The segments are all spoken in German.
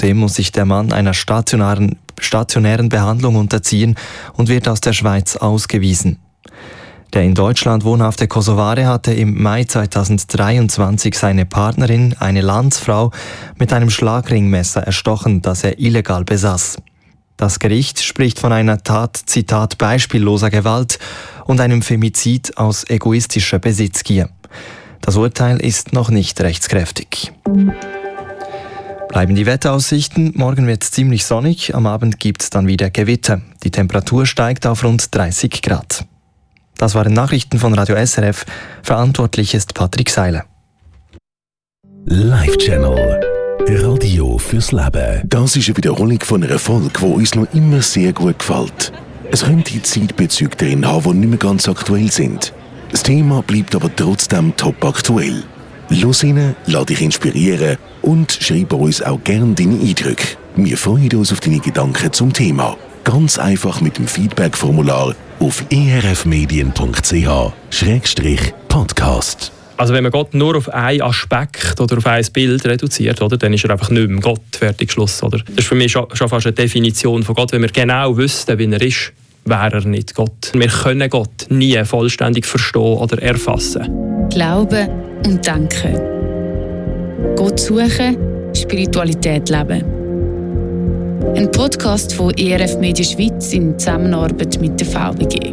Daraufhin muss sich der Mann einer stationären Behandlung unterziehen und wird aus der Schweiz ausgewiesen. Der in Deutschland wohnhafte Kosovare hatte im Mai 2023 seine Partnerin, eine Landsfrau, mit einem Schlagringmesser erstochen, das er illegal besaß. Das Gericht spricht von einer Tat, Zitat, beispielloser Gewalt und einem Femizid aus egoistischer Besitzgier. Das Urteil ist noch nicht rechtskräftig. Bleiben die Wetteraussichten. Morgen wird es ziemlich sonnig, am Abend gibt es dann wieder Gewitter. Die Temperatur steigt auf rund 30 Grad. Das waren Nachrichten von Radio SRF. Verantwortlich ist Patrick Seiler. Live Channel. Radio fürs Leben. Das ist eine Wiederholung von einer Folge, die uns noch immer sehr gut gefällt. Es könnte Zeitbezüge drin haben, die nicht mehr ganz aktuell sind. Das Thema bleibt aber trotzdem top aktuell. Los rein, lass dich inspirieren und schreib uns auch gerne deine Eindrücke. Wir freuen uns auf deine Gedanken zum Thema. Ganz einfach mit dem Feedback-Formular auf erfmedien.ch/podcast. Also wenn man Gott nur auf einen Aspekt oder auf ein Bild reduziert, oder, dann ist er einfach nicht mehr Gott, fertig, Schluss. Oder? Das ist für mich schon fast eine Definition von Gott. Wenn wir genau wüssten, wie er ist, wäre er nicht Gott. Wir können Gott nie vollständig verstehen oder erfassen. Glauben und denken. Gott suchen, Spiritualität leben. Ein Podcast von ERF Media Schweiz in Zusammenarbeit mit der VBG.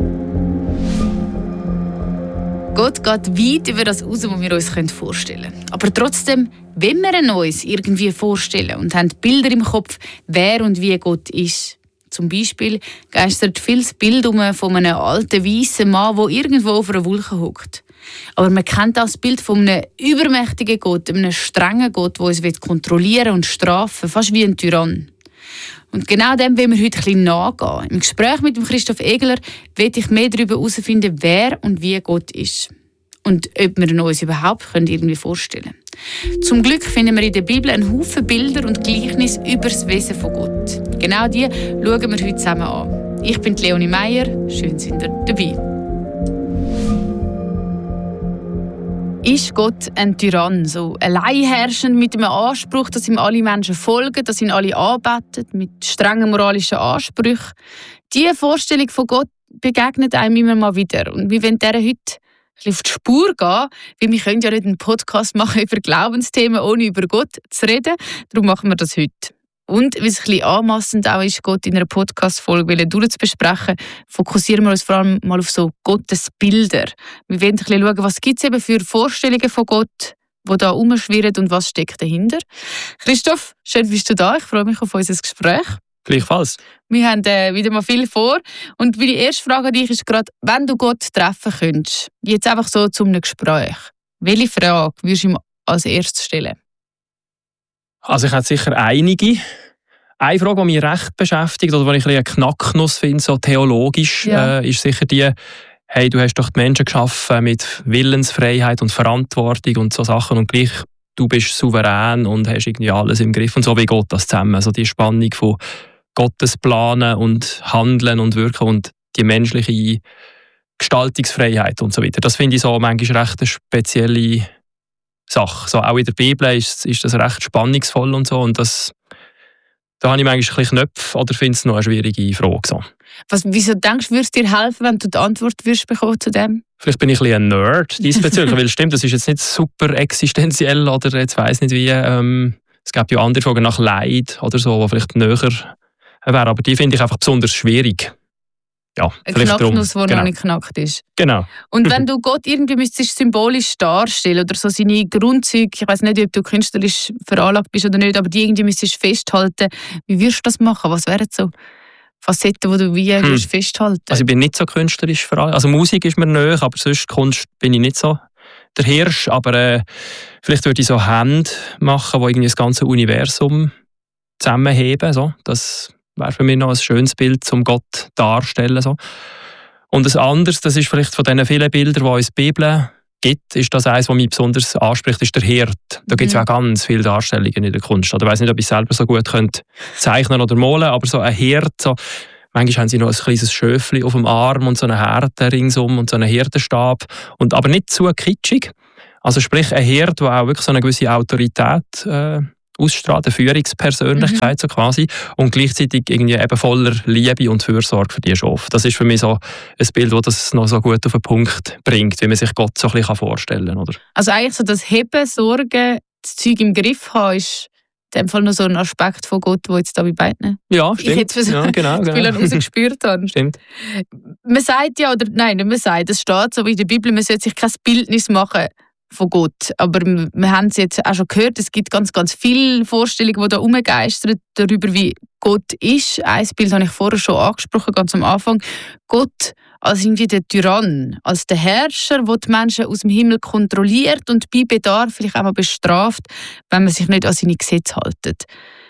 Gott geht weit über das raus, was wir uns vorstellen können. Aber trotzdem, wenn wir ihn uns irgendwie vorstellen und haben Bilder im Kopf, wer und wie Gott ist. Zum Beispiel geistert viel das Bild von einem alten, weißen Mann, der irgendwo auf einer Wolke hockt. Aber man kennt auch das Bild von einem übermächtigen Gott, einem strengen Gott, der uns kontrollieren und strafen will, fast wie ein Tyrann. Und genau dem wollen wir heute ein bisschen nachgehen. Im Gespräch mit dem Christoph Egler will ich mehr darüber herausfinden, wer und wie Gott ist. Und ob wir ihn uns überhaupt irgendwie vorstellen können. Zum Glück finden wir in der Bibel einen Haufen Bilder und Gleichnisse über das Wesen von Gott. Genau die schauen wir heute zusammen an. Ich bin Leonie Meier, schön sind ihr dabei. Ist Gott ein Tyrann, so alleinherrschend mit einem Anspruch, dass ihm alle Menschen folgen, dass ihn alle anbeten, mit strengen moralischen Ansprüchen? Diese Vorstellung von Gott begegnet einem immer mal wieder. Und wir wollen dieser heute auf die Spur gehen, weil wir können ja nicht einen Podcast machen über Glaubensthemen, ohne über Gott zu reden. Darum machen wir das heute. Und weil es ein bisschen anmassend auch ist, Gott in einer Podcast-Folge durchzubesprechen, fokussieren wir uns vor allem mal auf so Gottesbilder. Wir wollen ein bisschen schauen, was gibt es eben für Vorstellungen von Gott, die da herumschwirren und was steckt dahinter. Christoph, schön bist du da. Ich freue mich auf unser Gespräch. Gleichfalls. Wir haben wieder mal viel vor. Und meine erste Frage an dich ist gerade, wenn du Gott treffen könntest, jetzt einfach so zu einem Gespräch, welche Frage würdest du ihm als erstes stellen? Also ich habe sicher einige. Eine Frage, die mich recht beschäftigt oder die ich einen Knacknuss finde, so theologisch, ist sicher die, hey, du hast doch die Menschen geschaffen mit Willensfreiheit und Verantwortung und so Sachen und gleich du bist souverän und hast irgendwie alles im Griff und so wie Gott das zusammen. Also die Spannung von Gottes Planen und Handeln und Wirken und die menschliche Gestaltungsfreiheit und so weiter. Das finde ich so manchmal recht eine spezielle Sache. So, auch in der Bibel ist das recht spannungsvoll und so. Und da habe ich manchmal ein bisschen Knöpfe oder finde es noch eine schwierige Frage. So. Wieso denkst du, würde es dir helfen, wenn du die Antwort würdest bekommen zu dem? Vielleicht bin ich ein bisschen ein Nerd diesbezüglich, weil stimmt, das ist jetzt nicht super existenziell oder jetzt weiss nicht wie. Es gibt ja andere Fragen nach Leid oder so, die vielleicht näher wären, aber die finde ich einfach besonders schwierig. Ja, ein Knacknuss, der noch nicht knackt ist. Genau. Und wenn du Gott irgendwie müsstest symbolisch darstellen oder so seine Grundzüge, ich weiss nicht, ob du künstlerisch veranlagt bist oder nicht, aber die irgendwie müsstest festhalten, wie würdest du das machen? Was wären so Facetten, die du würdest festhalten? Also ich bin nicht so künstlerisch veranlagt. Also Musik ist mir nahe, aber sonst Kunst bin ich nicht so der Hirsch. Aber vielleicht würde ich so Hände machen, die irgendwie das ganze Universum zusammenheben. So. Das wäre für mich noch ein schönes Bild, um Gott darzustellen. So. Und ein anderes, das ist vielleicht von diesen vielen Bildern, die uns die Bibel gibt, ist das eines, was mich besonders anspricht, ist der Hirt. Da gibt es auch ganz viele Darstellungen in der Kunst. Ich weiß nicht, ob ich selber so gut zeichnen oder malen, aber so ein Hirt, so, manchmal haben sie noch ein kleines Schöfli auf dem Arm und so eine Härte ringsum und so einen Hirtenstab. Aber nicht zu kitschig. Also sprich, ein Hirt, der auch wirklich so eine gewisse Autorität ausstrahlt, eine Führungspersönlichkeit so quasi, und gleichzeitig irgendwie eben voller Liebe und Fürsorge für die Schafe. Das ist für mich so ein Bild, das das noch so gut auf den Punkt bringt, wie man sich Gott so ein bisschen vorstellen kann. Oder? Also eigentlich so das Heben, Sorgen, das Zeug im Griff haben, ist in dem Fall noch so ein Aspekt von Gott, der jetzt da bei beiden ja, stimmt. ich jetzt für ja, genau. rausgespürt habe. Stimmt. Man sagt ja, oder nein, nicht man sagt, es steht so wie in der Bibel, man sollte sich kein Bildnis machen von Gott. Aber wir haben es jetzt auch schon gehört, es gibt ganz, ganz viele Vorstellungen, die da herumgeistern darüber, wie Gott ist. Ein Bild habe ich vorher schon angesprochen, ganz am Anfang. Gott als irgendwie der Tyrann, als der Herrscher, der die Menschen aus dem Himmel kontrolliert und bei Bedarf vielleicht auch mal bestraft, wenn man sich nicht an seine Gesetze hält.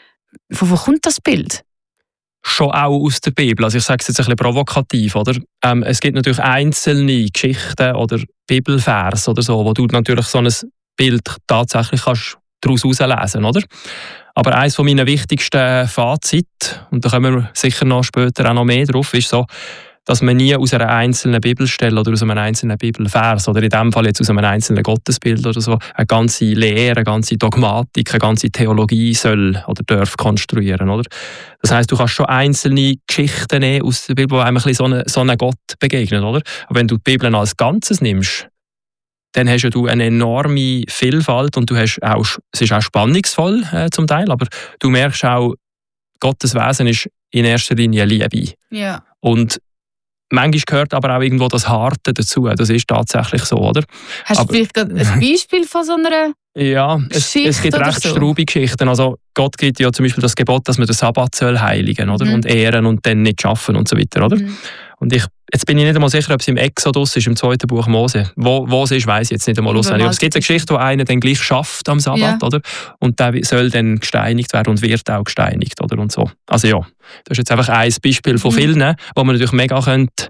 Von wo kommt das Bild? Schon auch aus der Bibel. Also ich sage es jetzt ein bisschen provokativ, oder? Es gibt natürlich einzelne Geschichten oder Bibelvers oder so, wo du natürlich so ein Bild tatsächlich kannst daraus herauslesen, oder? Aber eines von meinen wichtigsten Fazit, und da kommen wir sicher noch später auch noch mehr drauf, ist so, dass man nie aus einer einzelnen Bibelstelle oder aus einem einzelnen Bibelvers oder in diesem Fall jetzt aus einem einzelnen Gottesbild oder so eine ganze Lehre, eine ganze Dogmatik, eine ganze Theologie soll oder darf konstruieren. Oder? Das heisst, du kannst schon einzelne Geschichten nehmen aus der Bibel, die einem ein bisschen so einem Gott begegnen. Oder? Aber wenn du die Bibel als Ganzes nimmst, dann hast du eine enorme Vielfalt und du hast auch, es ist auch spannungsvoll zum Teil, aber du merkst auch, Gottes Wesen ist in erster Linie Liebe. Ja. Und manchmal gehört aber auch irgendwo das Harte dazu. Das ist tatsächlich so, oder? Hast du vielleicht ein Beispiel von so einer Ja, es gibt recht so? straube Geschichten. Also Gott gibt ja zum Beispiel das Gebot, dass man den Sabbat soll heiligen, oder? Und ehren und dann nicht schaffen und so weiter, oder? Und jetzt bin ich nicht einmal sicher, ob es im Exodus ist, im 2. Buch Mose. Wo es ist, weiss ich jetzt nicht einmal auswendig. Aber es gibt eine Geschichte, wo einer dann gleich schafft am Sabbat, oder? Und der soll dann gesteinigt werden und wird auch gesteinigt, oder? Und so. Also ja, das ist jetzt einfach ein Beispiel von vielen, wo man natürlich mega könnte,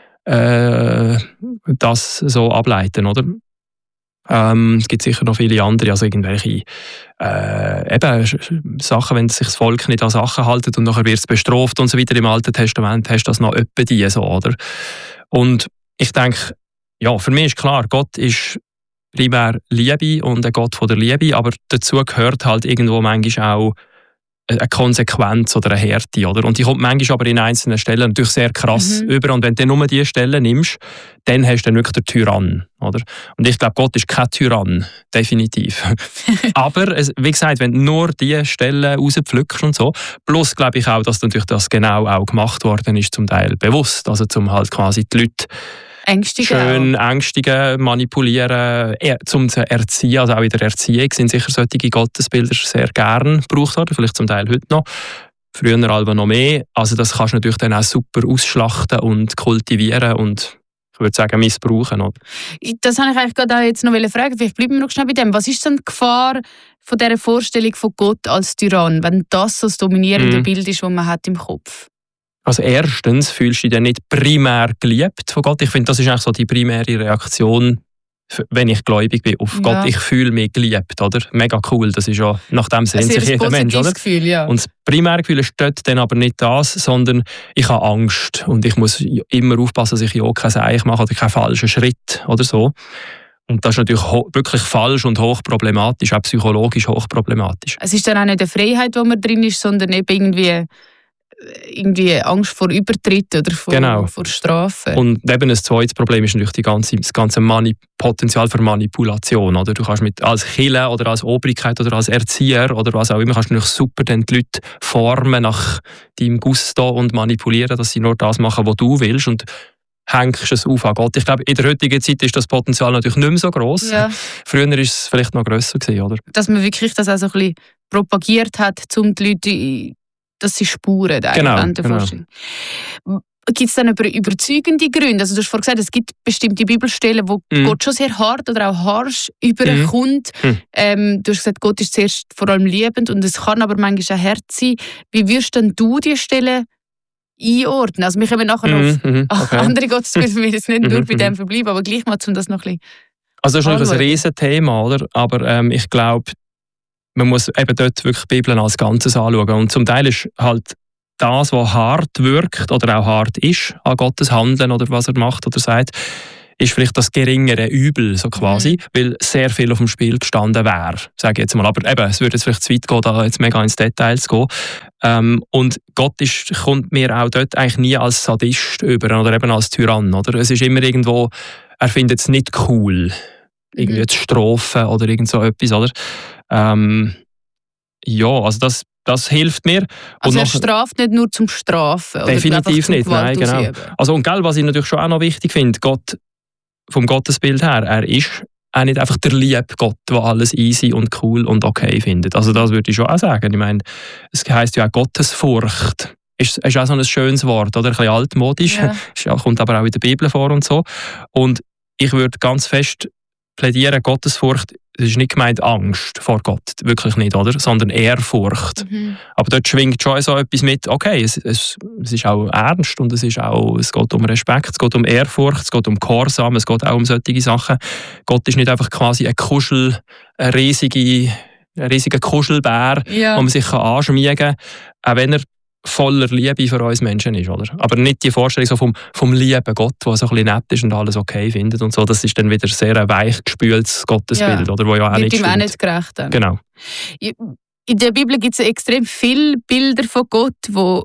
das so ableiten, oder? Es gibt sicher noch viele andere, also irgendwelche Sachen, wenn sich das Volk nicht an Sachen hält und nachher wird es bestraft und so weiter. Im Alten Testament hast du das noch öppe die so, oder? Und ich denke, ja, für mich ist klar, Gott ist primär Liebe und ein Gott von der Liebe, aber dazu gehört halt irgendwo manchmal auch eine Konsequenz oder eine Härte, oder? Und die kommt manchmal aber in einzelnen Stellen natürlich sehr krass über. Und wenn du nur diese Stellen nimmst, dann hast du dann wirklich den Tyrann, oder? Und ich glaube, Gott ist kein Tyrann, definitiv. Aber, wie gesagt, wenn du nur diese Stellen rauspflückst und so, plus glaube ich auch, dass natürlich das genau auch gemacht worden ist, zum Teil bewusst, also zum halt quasi die Leute schön ängstigen, manipulieren, zum zu erziehen. Also auch in der Erziehung sind sicher solche Gottesbilder sehr gern gebraucht worden, vielleicht zum Teil heute noch. Früher aber noch mehr. Also das kannst du natürlich dann auch super ausschlachten und kultivieren und ich würde sagen missbrauchen. Oder? Das wollte ich eigentlich gerade auch jetzt noch fragen. Vielleicht bleiben wir noch schnell bei dem. Was ist denn die Gefahr von dieser Vorstellung von Gott als Tyrann, wenn das so das dominierende Bild ist, das man hat im Kopf? Also erstens fühlst du dich dann nicht primär geliebt von Gott. Ich finde, das ist eigentlich so die primäre Reaktion, wenn ich gläubig bin auf Gott. Ich fühle mich geliebt, oder? Mega cool, das ist ja, nach dem sehnt sich jeder Mensch, oder? Gefühl, ja. Und das primäre Gefühl ist dort dann aber nicht das, sondern ich habe Angst und ich muss immer aufpassen, dass ich ja kein Seich mache oder keinen falschen Schritt oder so. Und das ist natürlich wirklich falsch und hochproblematisch, auch psychologisch hochproblematisch. Es ist dann auch nicht eine Freiheit, wo man drin ist, sondern eben irgendwie Angst vor Übertritt oder vor Strafe. Und eben ein zweites Problem ist natürlich das ganze Potenzial für Manipulation. Oder? Du kannst als Kirche oder als Obrigkeit oder als Erzieher oder was auch immer, kannst du natürlich super die Leute formen nach deinem Gusto und manipulieren, dass sie nur das machen, was du willst. Und hängst es auf an Gott. Ich glaube, in der heutigen Zeit ist das Potenzial natürlich nicht mehr so gross. Ja. Früher war es vielleicht noch grösser gewesen, oder? Dass man wirklich das auch so ein bisschen propagiert hat, um die Leute, dass sie spuren. Genau. Gibt es dann überzeugende Gründe? Also du hast vorhin gesagt, es gibt bestimmte Bibelstellen, wo Gott schon sehr hart oder auch harsch überkommt. Du hast gesagt, Gott ist zuerst vor allem liebend und es kann aber manchmal auch hart sein. Wie würdest denn du diese Stellen einordnen? Also wir kommen nachher auf andere Gottesbilder, wir jetzt nicht nur bei dem verbleiben, aber gleich mal, um das noch ein bisschen also das ist natürlich ein Riesenthema, oder? Aber ich glaube, man muss eben dort wirklich die Bibel als Ganzes anschauen. Und zum Teil ist halt das, was hart wirkt oder auch hart ist an Gottes Handeln oder was er macht oder sagt, ist vielleicht das geringere Übel, so quasi, weil sehr viel auf dem Spiel gestanden wäre, sage ich jetzt mal. Aber eben, es würde jetzt vielleicht zu weit gehen, da jetzt mega ins Detail zu gehen. Und Gott kommt mir auch dort eigentlich nie als Sadist über oder eben als Tyrann. Oder? Es ist immer irgendwo, er findet es nicht cool, irgendwie zu strafen oder irgend so etwas. Oder? Ja, also das hilft mir. Also er straft nicht nur zum Strafen? Definitiv nicht, nein, genau. Also, und was ich natürlich schon auch noch wichtig finde, Gott, vom Gottesbild her, er ist auch nicht einfach der liebe Gott, der alles easy und cool und okay findet. Also das würde ich schon auch sagen. Ich meine, es heisst ja auch Gottesfurcht. Ist auch so ein schönes Wort, oder? Ein bisschen altmodisch, kommt aber auch in der Bibel vor und so. Und ich würde ganz fest plädieren, Gottesfurcht, es ist nicht gemeint Angst vor Gott, wirklich nicht, oder? Sondern Ehrfurcht. Aber dort schwingt schon so etwas mit, okay, es ist auch ernst und es geht um Respekt, es geht um Ehrfurcht, es geht um Gehorsam, es geht auch um solche Sachen. Gott ist nicht einfach quasi ein riesiger Kuschelbär, wo man sich anschmiegen kann, auch wenn er voller Liebe für uns Menschen ist, oder? Aber nicht die Vorstellung so vom lieben Gott, der so ein bisschen nett ist und alles okay findet und so. Das ist dann wieder sehr ein weichgespültes Gottesbild, oder? Wo ja auch nicht stimmt. Wird ihm auch nicht gerecht. Dann. Genau. In der Bibel gibt es extrem viele Bilder von Gott, wo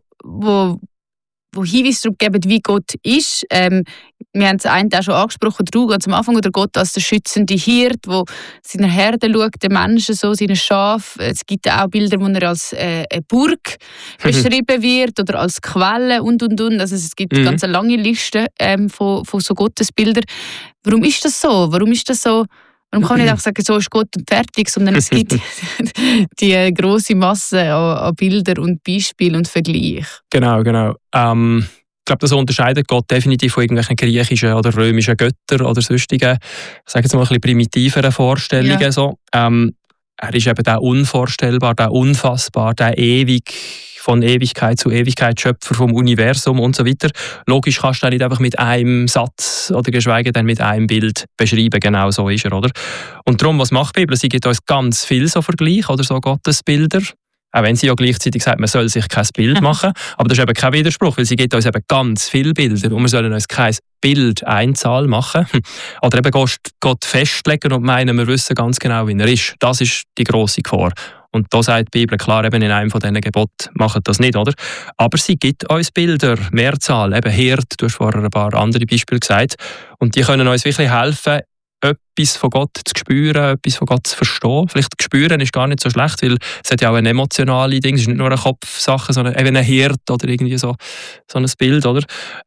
Hinweise darauf geben, wie Gott ist. Wir haben es einen auch schon angesprochen, ganz am Anfang, oder Gott als der schützende Hirt, der seine Herde schaut, den Menschen so, seine Schafe. Es gibt auch Bilder, wo er als eine Burg beschrieben wird oder als Quelle und. Also es gibt eine ganz lange Liste von so Gottesbildern. Warum ist das so? Warum kann ich nicht auch sagen, so ist Gott und fertig, sondern es gibt die grosse Masse an Bildern und Beispielen und Vergleichen. Genau. Ich glaube, das unterscheidet Gott definitiv von irgendwelchen griechischen oder römischen Göttern oder sonstigen, ich sage jetzt mal ein bisschen primitiveren Vorstellungen. Ja. So. Er ist eben der unvorstellbar, der unfassbar, der von Ewigkeit zu Ewigkeit Schöpfer vom Universum und so weiter. Logisch kannst du das nicht einfach mit einem Satz oder geschweige denn mit einem Bild beschreiben. Genau so ist er, oder? Und darum, was macht die Bibel? Sie gibt uns ganz viel so Vergleich oder so Gottesbilder. Auch wenn sie ja gleichzeitig sagt, man soll sich kein Bild machen. Aber das ist eben kein Widerspruch, weil sie gibt uns eben ganz viele Bilder und wir sollen uns kein Bild Einzahl machen. Oder eben Gott festlegen und meinen, wir wissen ganz genau, wie er ist. Das ist die grosse Gefahr. Und da sagt die Bibel klar, eben in einem von diesen Geboten, macht das nicht, oder? Aber sie gibt uns Bilder, Mehrzahl, eben Hirt, du hast vorher ein paar andere Beispiele gesagt. Und die können uns wirklich helfen, etwas von Gott zu spüren, etwas von Gott zu verstehen. Vielleicht spüren ist gar nicht so schlecht, weil es hat ja auch eine emotionale Ding, es ist nicht nur eine Kopfsache, sondern eben ein Hirt oder irgendwie so ein Bild, oder?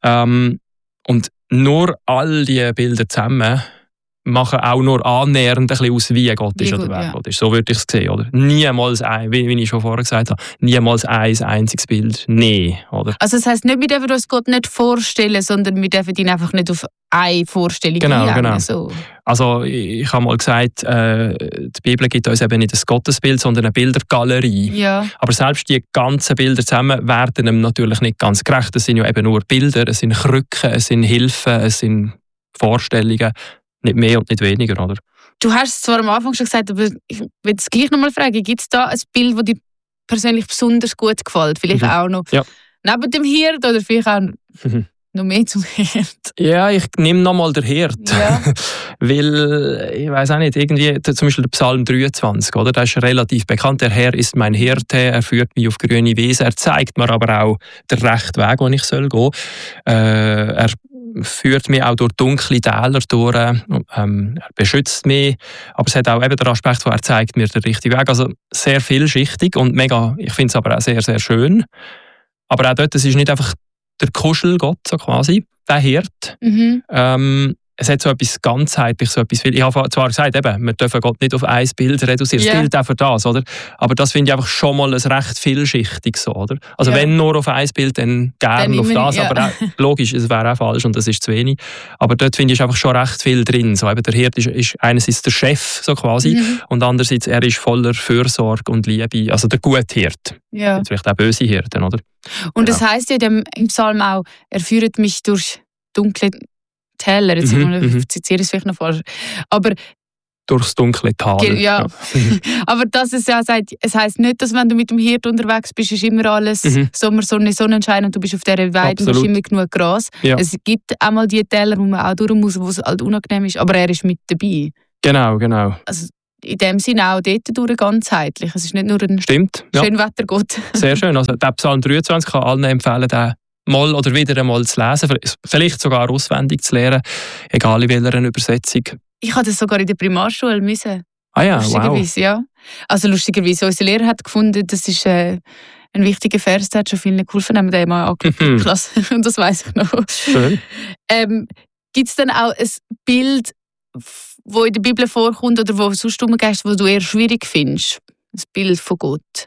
Und nur all diese Bilder zusammen machen auch nur annähernd ein bisschen aus, wie Gott ist oder wer Gott ist. So würde ich es sehen, oder? Niemals wie ich schon vorher gesagt habe, niemals ein einziges Bild. Nee, oder? Also das heisst nicht, wir dürfen uns Gott nicht vorstellen, sondern wir dürfen ihn einfach nicht auf eine Vorstellung einhängen. Genau. So. Also ich habe mal gesagt, die Bibel gibt uns eben nicht ein Gottesbild, sondern eine Bildergalerie. Ja. Aber selbst die ganzen Bilder zusammen werden ihm natürlich nicht ganz gerecht. Es sind ja eben nur Bilder, es sind Krücken, es sind Hilfen, es sind Vorstellungen. Nicht mehr und nicht weniger, oder? Du hast es zwar am Anfang schon gesagt, aber ich will es gleich noch mal fragen. Gibt es da ein Bild, das dir persönlich besonders gut gefällt? Vielleicht auch noch neben dem Hirt oder vielleicht auch noch mehr zum Hirt? Ja, ich nehme noch mal den Hirt. Ja. Weil, ich weiß auch nicht, irgendwie, zum Beispiel der Psalm 23, oder? Der ist relativ bekannt. Der Herr ist mein Hirte, er führt mich auf grüne Wiese, er zeigt mir aber auch den rechten Weg, wo ich gehen soll. Er führt mich auch durch dunkle Täler durch, er beschützt mich, aber es hat auch eben den Aspekt, wo er zeigt mir den richtigen Weg. Also sehr vielschichtig und mega, ich finde es aber auch sehr, sehr schön. Aber auch dort, es ist nicht einfach der Kuschelgott, so quasi, der Hirt. Es hat so etwas ganzheitliches, so etwas. Ich habe zwar gesagt, eben, wir dürfen Gott nicht auf ein Bild reduzieren. Es gilt auch für das, oder? Aber das finde ich einfach schon mal ein recht vielschichtiges, so, oder? Also wenn nur auf ein Bild, dann gerne auf das. Aber auch, logisch, es wäre auch falsch und das ist zu wenig. Aber dort finde ich ist einfach schon recht viel drin. So, eben der Hirt ist einerseits der Chef, so quasi, und andererseits er ist voller Fürsorge und Liebe. Also der gute Hirt. Ja. Vielleicht auch böse Hirten, oder? Und das heisst ja im Psalm auch, er führt mich durch dunkle Täler, jetzt zitiere ich es vielleicht noch falsch. Aber durchs dunkle Tal. Ja. Aber dass es ja sagt, es heisst nicht, dass wenn du mit dem Hirt unterwegs bist, ist immer alles Sommer, Sonne, Sonnenschein und du bist auf dieser Weide und hast immer genug Gras. Ja. Es gibt auch mal die Täler, wo man auch durch muss, wo es halt unangenehm ist, aber er ist mit dabei. Genau. Also in dem Sinne auch dort durch ganzheitlich. Es ist nicht nur ein Schönwettergott. Sehr schön. Also der Psalm 23 kann allen empfehlen, den mal oder wieder einmal zu lesen, vielleicht sogar auswendig zu lernen, egal in welcher Übersetzung. Ich hatte das sogar in der Primarschule müssen. Ah ja, lustigerweise, wow. Ja. Also lustigerweise, unser Lehrer hat gefunden, das ist ein wichtiger Vers, der hat schon vielen geholfen, haben wir den mal angeschaut in der Klasse. Und das weiss ich noch. Schön. Gibt es dann auch ein Bild, das in der Bibel vorkommt oder wo sonst rumgehst, wo du eher schwierig findest? Ein Bild von Gott?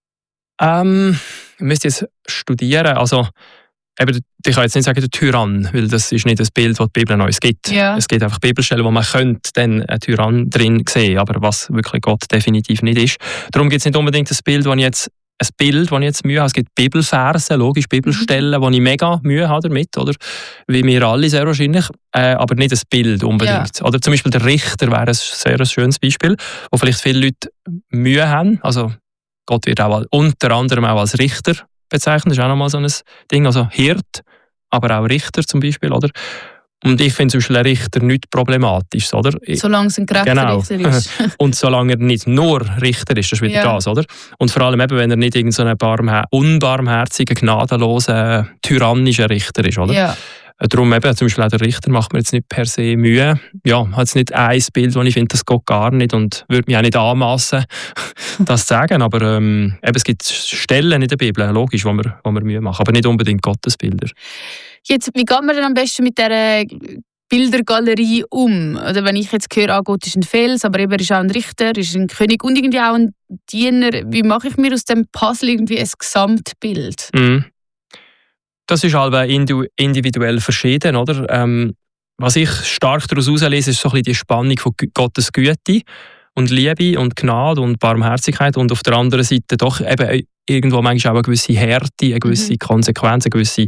Ich müsste jetzt studieren. Also, ich kann jetzt nicht sagen, der Tyrann, weil das ist nicht das Bild, das die Bibel uns gibt. Ja. Es gibt einfach Bibelstellen, wo man könnte dann einen Tyrann drin sehen, aber was wirklich Gott definitiv nicht ist. Darum gibt es nicht unbedingt das Bild, wo ich jetzt Mühe habe. Es gibt Bibelverse, logisch Bibelstellen, wo ich mega Mühe habe damit, oder? Wie wir alle sehr wahrscheinlich, aber nicht das Bild unbedingt. Ja. Oder zum Beispiel der Richter wäre ein sehr schönes Beispiel, wo vielleicht viele Leute Mühe haben. Also Gott wird auch unter anderem auch als Richter bezeichnet, das ist auch nochmal so ein Ding, also Hirt, aber auch Richter zum Beispiel, oder? Und ich finde zum Beispiel ein Richter nicht problematisch, oder? Solange es ein gerechter Richter ist. Und solange er nicht nur Richter ist, das ist wieder das, oder? Und vor allem eben, wenn er nicht irgendein unbarmherziger, gnadenloser, tyrannischer Richter ist, oder? Ja. Darum eben, zum Beispiel auch der Richter macht mir jetzt nicht per se Mühe. Ja, hat jetzt nicht ein Bild, wo ich finde, das geht gar nicht und würde mich auch nicht anmassen, das zu sagen. Aber eben, es gibt Stellen in der Bibel, logisch, wo wir Mühe machen, aber nicht unbedingt Gottesbilder. Jetzt, wie geht man denn am besten mit dieser Bildergalerie um? Oder wenn ich jetzt höre, Gott ist ein Fels, aber eben er ist auch ein Richter, ist ein König und irgendwie auch ein Diener. Wie mache ich mir aus dem Puzzle irgendwie ein Gesamtbild? Das ist halt individuell verschieden, oder? Was ich stark daraus herauslese, ist so ein bisschen die Spannung von Gottes Güte und Liebe und Gnade und Barmherzigkeit und auf der anderen Seite doch eben irgendwo manchmal auch eine gewisse Härte, eine gewisse Konsequenz, eine gewisse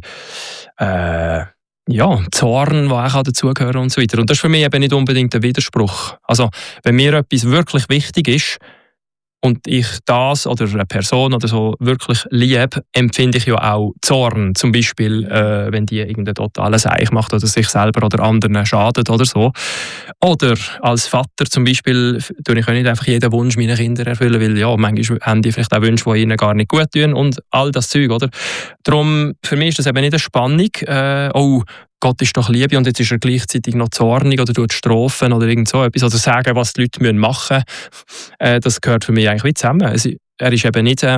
Zorn, die auch dazugehören und so weiter. Und das ist für mich eben nicht unbedingt ein Widerspruch. Also wenn mir etwas wirklich wichtig ist, und ich das oder eine Person oder so wirklich liebe, empfinde ich ja auch Zorn. Zum Beispiel, wenn die irgendeinen totalen Seich macht oder sich selber oder anderen schadet oder so. Oder als Vater zum Beispiel tue ich auch nicht einfach jeden Wunsch meiner Kinder erfüllen, weil ja, manchmal haben die vielleicht auch Wünsche, die ihnen gar nicht gut tun und all das Zeug, oder? Darum, für mich ist das eben nicht eine Spannung. Gott ist doch Liebe und jetzt ist er gleichzeitig noch zornig oder tut strafen oder irgend so etwas oder sagen, was die Leute machen müssen. Das gehört für mich eigentlich wie zusammen. Er ist eben nicht,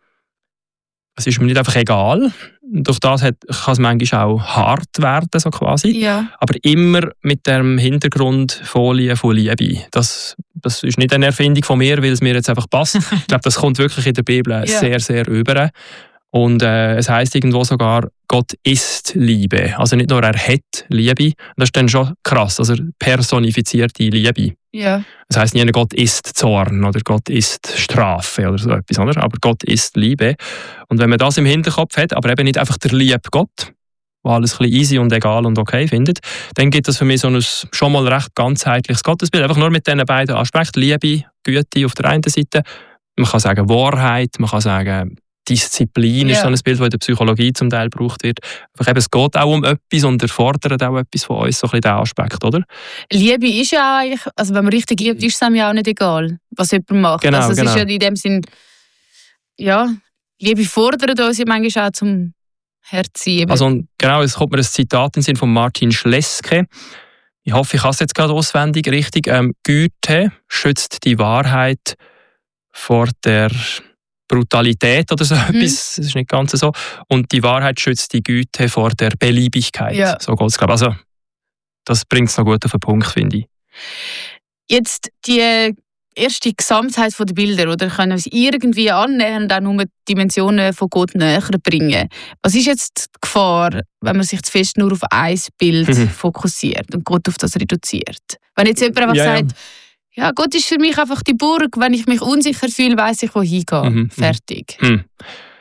es ist mir nicht einfach egal. Durch das kann es manchmal auch hart werden, so quasi. Ja. Aber immer mit dem Hintergrundfolie von Liebe. Das ist nicht eine Erfindung von mir, weil es mir jetzt einfach passt. Ich glaube, das kommt wirklich in der Bibel sehr, sehr rüber. Und es heisst irgendwo sogar, Gott ist Liebe. Also nicht nur er hat Liebe. Das ist dann schon krass, also personifizierte Liebe. Ja. Das heisst nicht, Gott ist Zorn oder Gott ist Strafe oder so etwas, oder? Aber Gott ist Liebe. Und wenn man das im Hinterkopf hat, aber eben nicht einfach der liebe Gott, der alles ein bisschen easy und egal und okay findet, dann gibt es für mich so ein schon mal recht ganzheitliches Gottesbild. Einfach nur mit diesen beiden Aspekten, Liebe, Güte auf der einen Seite. Man kann sagen Wahrheit, man kann sagen Disziplin ist so ein Bild, das in der Psychologie zum Teil gebraucht wird. Einfach eben, es geht auch um etwas und erfordert auch etwas von uns, so ein bisschen der Aspekt, oder? Liebe ist ja eigentlich, also wenn man richtig liebt, ist es einem ja auch nicht egal, was jemand macht. Genau, also es ist ja in dem Sinn, ja, Liebe fordert uns ja manchmal auch zum Herziehen. Also genau, es kommt mir ein Zitat in den Sinn von Martin Schleske. Ich hoffe, ich habe es jetzt gerade auswendig richtig. Güte schützt die Wahrheit vor der Brutalität oder so etwas, das ist nicht ganz so. Und die Wahrheit schützt die Güte vor der Beliebigkeit. Ja. So geht es, glaube ich. Also, das bringt es noch gut auf den Punkt, finde ich. Jetzt die erste Gesamtheit der Bilder, oder können uns irgendwie annähernd auch nur Dimensionen von Gott näher bringen. Was ist jetzt die Gefahr, wenn man sich zu fest nur auf ein Bild fokussiert und Gott auf das reduziert? Wenn jetzt jemand einfach sagt, ja, Gott ist für mich einfach die Burg. Wenn ich mich unsicher fühle, weiss ich, wohin gehen. Fertig.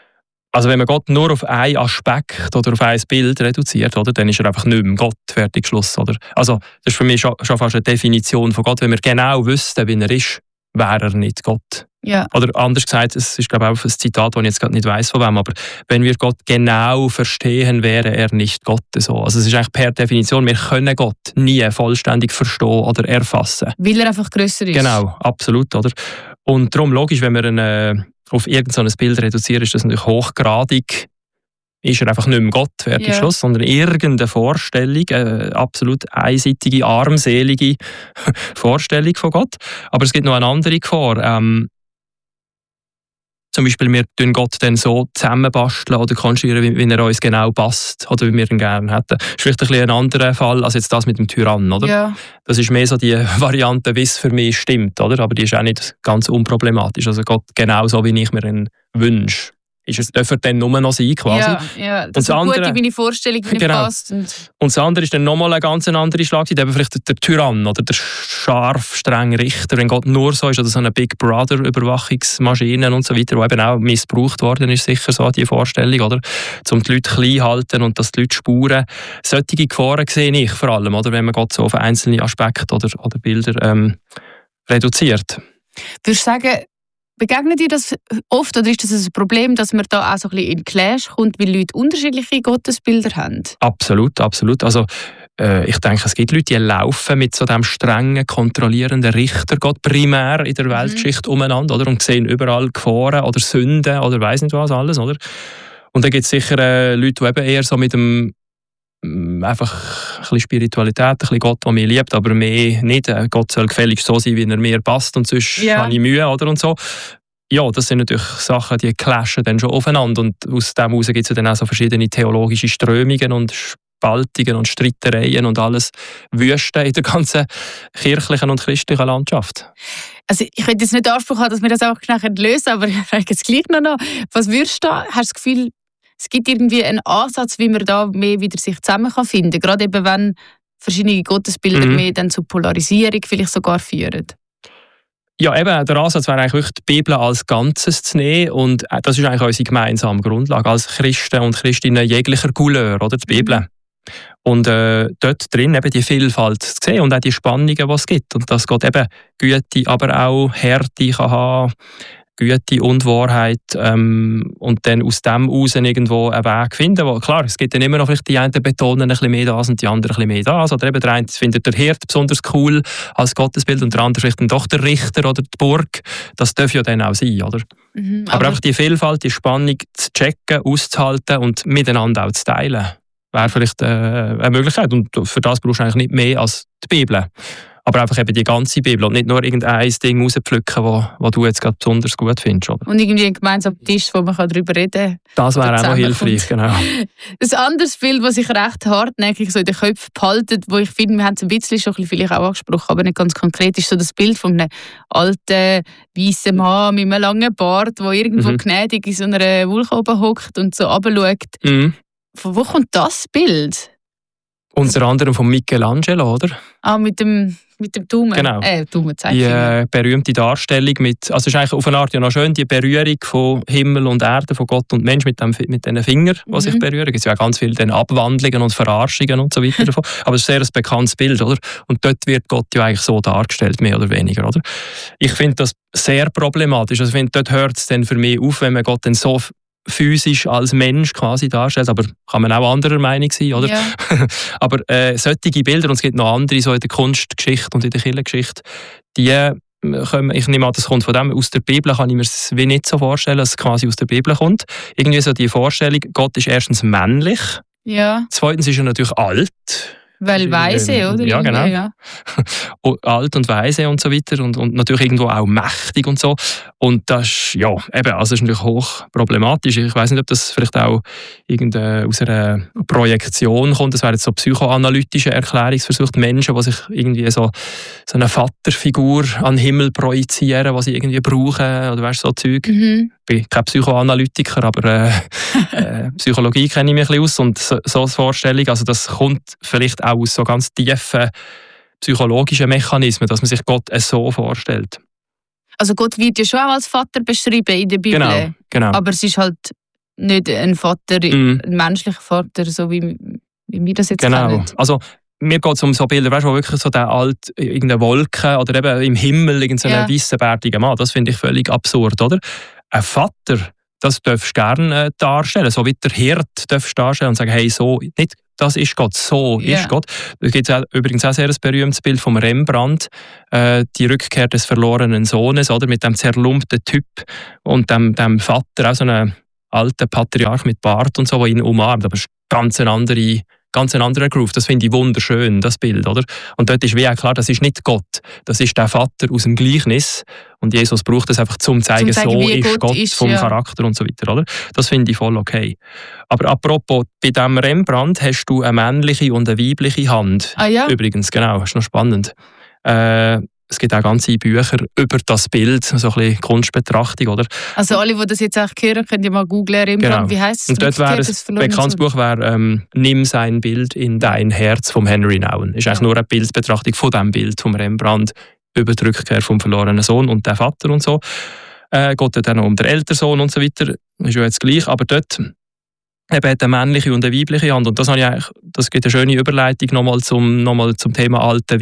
Also wenn man Gott nur auf einen Aspekt oder auf ein Bild reduziert, oder, dann ist er einfach nicht mehr Gott, fertig, Schluss. Oder? Also das ist für mich schon fast eine Definition von Gott. Wenn wir genau wüssten, wie er ist, wäre er nicht Gott. Ja. Oder anders gesagt, es ist glaube ich auch ein Zitat, das ich jetzt gerade nicht weiss von wem, aber wenn wir Gott genau verstehen, wäre er nicht Gott. So. Also es ist eigentlich per Definition, wir können Gott nie vollständig verstehen oder erfassen. Weil er einfach grösser ist. Genau, absolut. Oder? Und darum logisch, wenn wir ihn auf irgendein Bild reduzieren, ist das natürlich hochgradig, ist er einfach nicht mehr Gott, fertig, Schluss, sondern irgendeine Vorstellung, eine absolut einseitige, armselige Vorstellung von Gott. Aber es gibt noch eine andere Gefahr. Zum Beispiel, wir tun Gott dann so zusammenbasteln oder konstruieren, wie er uns genau passt oder wie wir ihn gerne hätten. Das ist vielleicht ein anderer Fall als jetzt das mit dem Tyrann, oder? Ja. Das ist mehr so die Variante, wie es für mich stimmt, oder? Aber die ist auch nicht ganz unproblematisch. Also Gott genau so, wie ich mir ihn wünsche. Darf er dann nur noch sein, quasi. Ja, das ist gut in meine Vorstellung, wie genau. passt. Und das andere ist dann nochmal eine ganz andere Schlagseite, eben vielleicht der Tyrann oder der scharf, strenge Richter, wenn Gott nur so ist, oder so eine Big Brother-Überwachungsmaschine und so weiter, die eben auch missbraucht worden ist, sicher so, die Vorstellung, oder? Um die Leute klein halten und dass die Leute spuren. Solche Gefahren sehe ich vor allem, oder? Wenn man Gott so auf einzelne Aspekte oder Bilder reduziert. Würdest du sagen, begegnet dir das oft oder ist das ein Problem, dass man da auch so ein bisschen in Clash kommt, weil Leute unterschiedliche Gottesbilder haben? Absolut, absolut. Also ich denke, es gibt Leute, die laufen mit so dem strengen, kontrollierenden Richtergott primär in der Weltgeschichte umeinander, oder? Und sehen überall Gefahren oder Sünden oder weiss nicht was alles, oder? Und dann gibt es sicher Leute, die eben eher so mit dem einfach ein bisschen Spiritualität, ein bisschen Gott, der mich liebt, aber mehr nicht. Gott soll gefälligst so sein, wie er mir passt und sonst habe ich Mühe, oder? Und so. Ja, das sind natürlich Sachen, die clashen dann schon aufeinander und aus dem heraus gibt es dann auch so verschiedene theologische Strömungen und Spaltungen und Streitereien und alles Wüste in der ganzen kirchlichen und christlichen Landschaft. Also ich will jetzt nicht Anspruch haben, dass wir das auch nachher lösen, aber ich frage jetzt gleich noch. Was würdest du da? Hast du das Gefühl, es gibt irgendwie einen Ansatz, wie man da mehr wieder sich zusammenfinden kann, gerade eben wenn verschiedene Gottesbilder mehr dann zur Polarisierung vielleicht sogar führen? Ja, eben, der Ansatz wäre eigentlich wirklich, die Bibel als Ganzes zu nehmen und das ist eigentlich unsere gemeinsame Grundlage als Christen und Christinnen jeglicher Couleur, oder, die Bibel. Und dort drin eben die Vielfalt zu sehen und auch die Spannungen, die es gibt und dass Gott eben Güte, aber auch Härte kann haben, Güte und Wahrheit und dann aus dem heraus irgendwo einen Weg finden. Wo, klar, es gibt dann immer noch vielleicht die einen betonen ein bisschen mehr das und die anderen ein bisschen mehr das. Oder eben der eine findet der Hirt besonders cool als Gottesbild und der andere vielleicht dann doch der Richter oder die Burg. Das darf ja dann auch sein, oder? Aber einfach die Vielfalt, die Spannung zu checken, auszuhalten und miteinander auch zu teilen, wäre vielleicht eine Möglichkeit. Und für das brauchst du eigentlich nicht mehr als die Bibel. Aber einfach eben die ganze Bibel und nicht nur irgendein Ding rauspflücken, wo du jetzt gerade besonders gut findest. Oder? Und irgendwie einen gemeinsamen Tisch, wo man darüber reden kann. Das wäre auch noch hilfreich, genau. Ein anderes Bild, das sich recht hartnäckig so in den Köpfen behaltet, wo ich finde, wir haben es ein bisschen schon vielleicht auch angesprochen, aber nicht ganz konkret, ist so das Bild von einem alten, weißen Mann mit einem langen Bart, der irgendwo gnädig in so einer Wolke oben hockt und so runterschaut. Von wo kommt das Bild? Unter anderem von Michelangelo, oder? Ah, mit dem Daumen. Genau. Daumen-Zeigefinger. Die berühmte Darstellung also es ist eigentlich auf eine Art ja noch schön, die Berührung von Himmel und Erde, von Gott und Mensch mit diesen Fingern, die sich berühren. Es gibt ja auch ganz viele Abwandlungen und Verarschungen und so weiter davon. Aber es ist ein sehr bekanntes Bild, oder? Und dort wird Gott ja eigentlich so dargestellt, mehr oder weniger, oder? Ich finde das sehr problematisch. Also ich finde, dort hört es dann für mich auf, wenn man Gott dann so physisch als Mensch quasi darstellt, aber kann man auch anderer Meinung sein, oder? Ja. Aber solche Bilder, und es gibt noch andere so in der Kunstgeschichte und in der Kirchengeschichte, ich nehme an, das kommt von dem, aus der Bibel kann ich mir es wie nicht so vorstellen, dass es quasi aus der Bibel kommt. Irgendwie so die Vorstellung, Gott ist erstens männlich, zweitens ist er natürlich alt, weil weise, oder? Ja, genau. Ja. Alt und weise und so weiter und natürlich irgendwo auch mächtig und so. Und das ist, ja, eben, also ist natürlich hoch problematisch. Ich weiss nicht, ob das vielleicht auch aus einer Projektion kommt. Das wäre jetzt so psychoanalytische Erklärungsversuche. Menschen, die sich irgendwie so eine Vaterfigur an den Himmel projizieren, was sie irgendwie brauchen, oder weißt, so Zeug. Ich bin kein Psychoanalytiker, aber Psychologie kenne ich mich ein bisschen aus und so eine Vorstellung, also das kommt vielleicht auch aus so ganz tiefen psychologischen Mechanismen, dass man sich Gott so vorstellt. Also Gott wird ja schon auch als Vater beschrieben in der Bibel, genau. Aber es ist halt nicht ein Vater, ein menschlicher Vater, so wie wir das jetzt kennen. Also mir geht es um so Bilder, weißt du, wo wirklich so der alte, irgendeine Wolke oder eben im Himmel irgendeinen weißen, bärtigen Mann, das finde ich völlig absurd, oder? Ein Vater, das darfst du gerne darstellen, so wie der Hirt darfst du darstellen und sagen, hey, so, nicht, das ist Gott, so ist Gott. Es gibt übrigens auch sehr ein berühmtes Bild vom Rembrandt, die Rückkehr des verlorenen Sohnes, oder, mit dem zerlumpten Typ und dem Vater, auch so einem alten Patriarch mit Bart und so, der ihn umarmt, aber es ist ganz ein anderer Groove. Das finde ich wunderschön, das Bild, oder? Und dort ist wie auch klar, das ist nicht Gott, das ist der Vater aus dem Gleichnis. Und Jesus braucht das einfach, um zu zeigen, so ist Gott vom Charakter und so weiter, oder? Das finde ich voll okay. Aber apropos, bei diesem Rembrandt hast du eine männliche und eine weibliche Hand. Ah ja? Übrigens, genau, ist noch spannend. Es gibt auch ganze Bücher über das Bild, so ein bisschen Kunstbetrachtung, oder? Also alle, die das jetzt auch hören, können ja mal googlen, Rembrandt, wie heisst es? Und dort wäre ein bekanntes Buch, «Nimm sein Bild in dein Herz» von Henry Nouwen. Ist eigentlich nur eine Bildbetrachtung von diesem Bild vom Rembrandt über die Rückkehr vom verlorenen Sohn und den Vater und so. Geht dann noch um den älteren Sohn und so weiter. Ist ja jetzt gleich, aber dort eben hat eine männliche und eine weibliche Hand. Und das gibt eine schöne Überleitung nochmal zum Thema alter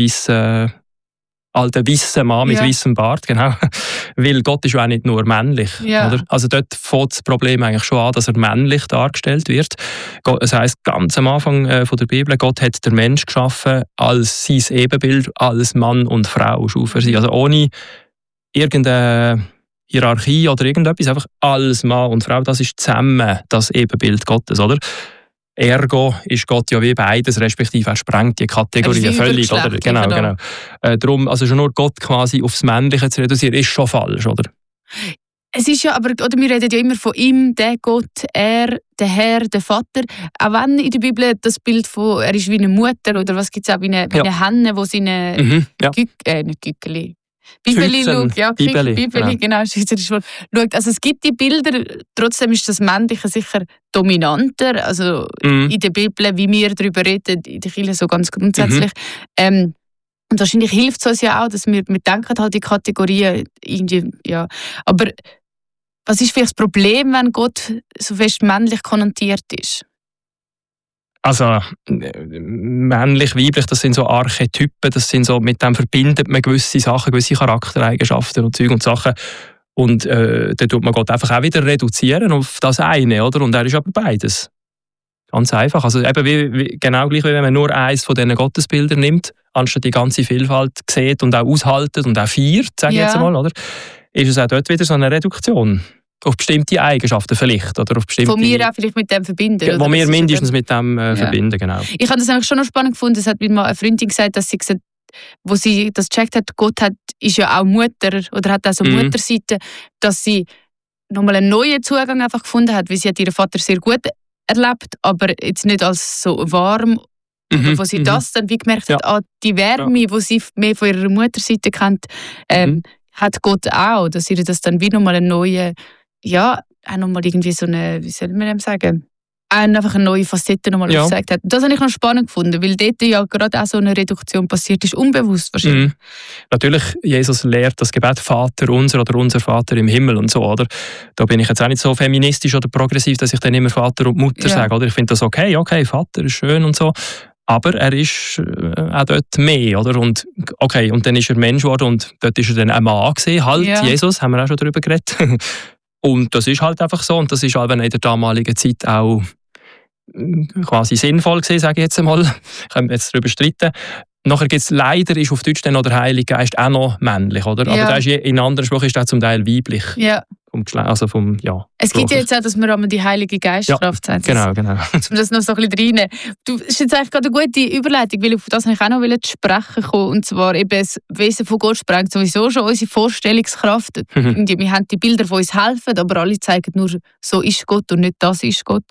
weisser Mann mit weissem Bart, genau. Weil Gott ist ja auch nicht nur männlich. Ja. Oder? Also dort fängt das Problem eigentlich schon an, dass er männlich dargestellt wird. Es heisst ganz am Anfang von der Bibel, Gott hat den Mensch geschaffen als sein Ebenbild, als Mann und Frau schuf er sie. Also ohne irgendeine Hierarchie oder irgendetwas, einfach als Mann und Frau, das ist zusammen das Ebenbild Gottes, oder? Ergo ist Gott ja wie beides, respektive er sprengt die Kategorien völlig, oder? Genau. Darum, also schon nur Gott quasi aufs Männliche zu reduzieren, ist schon falsch, oder? Es ist ja, aber oder wir reden ja immer von ihm, der Gott, er, der Herr, der Vater. Auch wenn in der Bibel das Bild von, er ist wie eine Mutter, oder was gibt es auch, wie eine Henne, wo sie eine nicht Gückeli. Bibeli schaut, Bibeli, genau, schweizerisch Wort. Schaut, also es gibt die Bilder, trotzdem ist das Männliche sicher dominanter, also in der Bibel, wie wir darüber reden, in der Kirche so ganz grundsätzlich. Und wahrscheinlich hilft es uns ja auch, dass wir denken halt die Kategorien irgendwie, ja. Aber was ist vielleicht das Problem, wenn Gott so fest männlich konnotiert ist? Also männlich, weiblich, das sind so Archetypen, das sind so, mit dem verbindet man gewisse Sachen, gewisse Charaktereigenschaften und Zeug und Sachen. Und dann tut man Gott einfach auch wieder reduzieren auf das eine, oder? Und er ist aber beides. Ganz einfach. Also eben genau gleich, wie wenn man nur eins von diesen Gottesbildern nimmt, anstatt die ganze Vielfalt sieht und auch aushaltet und auch feiert, sage ich jetzt mal, oder? Ist es auch dort wieder so eine Reduktion. Auf bestimmte Eigenschaften vielleicht. Oder auf bestimmte, von mir auch vielleicht mit dem verbinden. Wo wir mindestens mit dem verbinden, genau. Ich habe das eigentlich schon noch spannend gefunden. Es hat mir mal eine Freundin gesagt, dass sie gesagt, wo sie das gecheckt hat, Gott ist ja auch Mutter oder hat auch so Mutterseite, dass sie nochmal einen neuen Zugang einfach gefunden hat, weil sie hat ihren Vater sehr gut erlebt, aber jetzt nicht als so warm. Wo sie das dann wie gemerkt hat, die Wärme, die sie mehr von ihrer Mutterseite kennt, hat Gott auch, dass ihr das dann wie nochmal einen neuen, auch nochmal irgendwie so eine, wie soll man dem sagen, einfach eine neue Facette nochmal aufgezeigt hat. Das habe ich noch spannend gefunden, weil dort ja gerade auch so eine Reduktion passiert ist, unbewusst wahrscheinlich. Natürlich, Jesus lehrt das Gebet Vater unser oder unser Vater im Himmel und so, oder? Da bin ich jetzt auch nicht so feministisch oder progressiv, dass ich dann immer Vater und Mutter sage, oder? Ich finde das okay, Vater ist schön und so. Aber er ist auch dort mehr, oder? Und dann ist er Mensch geworden und dort ist er dann ein Mann gewesen, halt, Jesus, haben wir auch schon darüber geredet. Und das ist halt einfach so. Und das ist halt in der damaligen Zeit auch quasi sinnvoll gewesen, sage ich jetzt einmal. Können wir jetzt darüber streiten. Nachher gibt es leider, ist auf Deutsch dann noch der Heilige Geist auch noch männlich, oder? Aber der ist in anderen Sprachen ist der zum Teil weiblich. Ja. Es gibt ja jetzt auch, dass wir einmal die Heilige Geistkraft sagen. Genau. Um das noch so ein bisschen rein. Das ist jetzt eigentlich gerade eine gute Überleitung, weil auf das ich auch noch sprechen kommen. Und zwar eben das Wesen von Gott sprengt sowieso schon unsere Vorstellungskraft. Wir haben die Bilder, die uns helfen, aber alle zeigen nur, so ist Gott und nicht das ist Gott.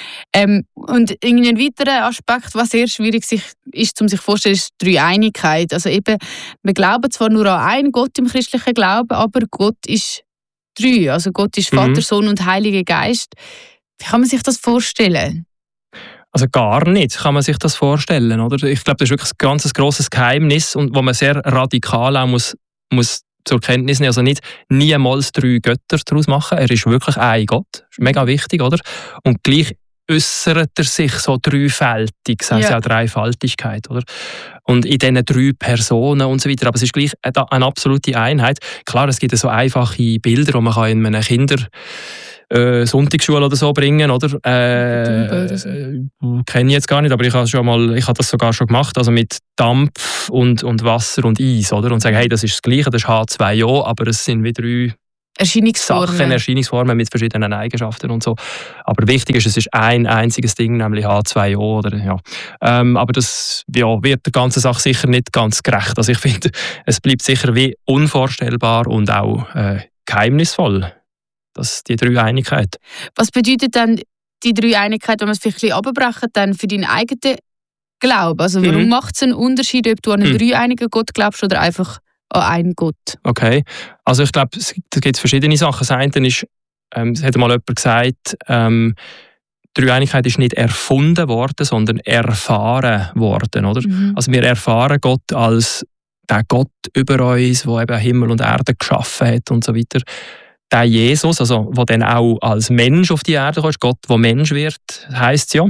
Und ein weiterer Aspekt, was sehr schwierig ist, um sich vorzustellen, ist die Dreieinigkeit. Also eben, wir glauben zwar nur an einen Gott im christlichen Glauben, aber Gott ist 3. Also Gott ist Vater, Sohn und Heiliger Geist. Wie kann man sich das vorstellen? Also gar nicht kann man sich das vorstellen, oder? Ich glaube, das ist wirklich ein ganz grosses Geheimnis und wo man sehr radikal auch muss zur Kenntnis nehmen. Also nicht niemals 3 Götter daraus machen. Er ist wirklich ein Gott. Das ist mega wichtig, oder? Und gleich äußert er sich so dreifältig, das heisst ja Dreifaltigkeit, oder? Und in diesen 3 Personen und so weiter. Aber es ist gleich eine absolute Einheit. Klar, es gibt so einfache Bilder, die man in einer Sonntagsschule oder so bringen, oder? Kenne ich jetzt gar nicht, aber ich habe das sogar schon gemacht, also mit Dampf und Wasser und Eis, oder? Und sagen, hey, das ist das Gleiche, das ist H2O, aber es sind wie 3 Erscheinungsformen mit verschiedenen Eigenschaften und so. Aber wichtig ist, es ist ein einziges Ding, nämlich H2O. Oder, ja. Aber das wird der ganzen Sache sicher nicht ganz gerecht. Also ich finde, es bleibt sicher wie unvorstellbar und auch geheimnisvoll, die Dreieinigkeit. Was bedeutet dann die Dreieinigkeit, wenn man es vielleicht ein bisschen runterbrechen, dann für deinen eigenen Glauben? Also warum macht es einen Unterschied, ob du an einen dreieinigen Gott glaubst oder einfach an einen Gott? Okay, also ich glaube, da gibt es verschiedene Sachen. Das eine ist, es hat mal jemand gesagt, Dreieinigkeit ist nicht erfunden worden, sondern erfahren worden. Oder? Also wir erfahren Gott als der Gott über uns, der eben Himmel und Erde geschaffen hat und so weiter. Der Jesus, also der dann auch als Mensch auf die Erde kommt, Gott, der Mensch wird, heisst es ja.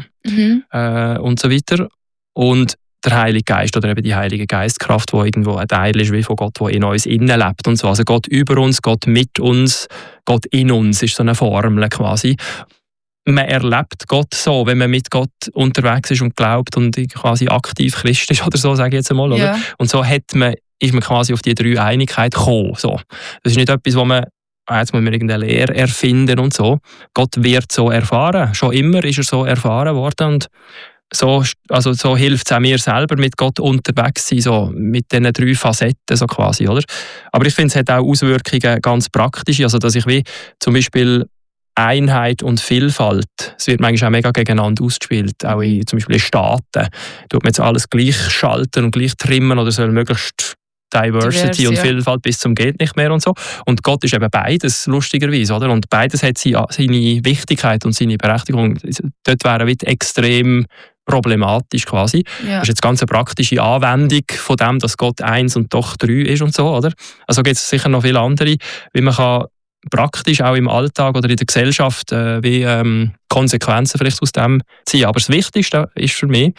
Und so weiter. Und der Heilige Geist oder eben die Heilige Geistkraft, die irgendwo ein Teil ist wie von Gott, der in uns innen lebt und so. Also Gott über uns, Gott mit uns, Gott in uns ist so eine Formel quasi. Man erlebt Gott so, wenn man mit Gott unterwegs ist und glaubt und quasi aktiv Christ ist oder so, sage ich jetzt einmal. Oder? Und so ist man quasi auf die Dreieinigkeit gekommen. So. Das ist nicht etwas, wo man jetzt muss man irgendeine Lehre erfinden und so. Gott wird so erfahren. Schon immer ist er so erfahren worden und so hilft es auch mir selber, mit Gott unterwegs zu sein, so mit diesen 3 Facetten so quasi, oder? Aber ich finde, es hat auch Auswirkungen ganz praktische, also dass ich wie zum Beispiel Einheit und Vielfalt, es wird manchmal auch mega gegeneinander ausgespielt, auch zum Beispiel in Staaten. Tut man jetzt alles gleich schalten und gleich trimmen oder soll möglichst Diversity und Vielfalt bis zum geht nicht mehr und so. Und Gott ist eben beides, lustigerweise, oder? Und beides hat seine Wichtigkeit und seine Berechtigung. Dort wäre es extrem problematisch quasi. Ja. Das ist jetzt ganz eine praktische Anwendung von dem, dass Gott 1 und doch 3 ist und so, oder? Also gibt es sicher noch viele andere, wie man kann praktisch auch im Alltag oder in der Gesellschaft Konsequenzen vielleicht aus dem ziehen. Aber das Wichtigste ist für mich,